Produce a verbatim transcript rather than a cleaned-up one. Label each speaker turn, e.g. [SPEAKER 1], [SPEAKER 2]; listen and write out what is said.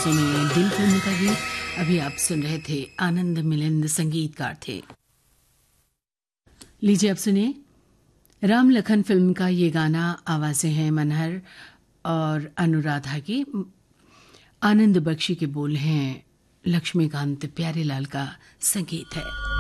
[SPEAKER 1] आवाजों में दिल फिल्म का गीत अभी आप सुन रहे थे। आनंद मिलिंद संगीतकार थे। लीजिए अब सुनिए राम लखन फिल्म का ये गाना। आवाजें हैं मनहर और अनुराधा की, आनंद बख्शी के बोल हैं लक्ष्मीकांत प्यारेलाल का संगीत है।